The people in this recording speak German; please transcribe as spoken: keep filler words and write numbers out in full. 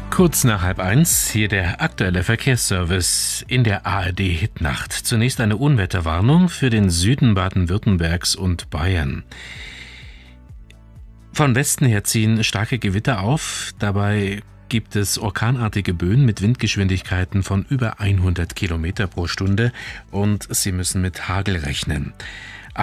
Kurz nach halb eins, hier der aktuelle Verkehrsservice in der A R D-Hitnacht. Zunächst eine Unwetterwarnung für den Süden Baden-Württembergs und Bayern. Von Westen her ziehen starke Gewitter auf, dabei gibt es orkanartige Böen mit Windgeschwindigkeiten von über hundert Kilometer pro Stunde und Sie müssen mit Hagel rechnen.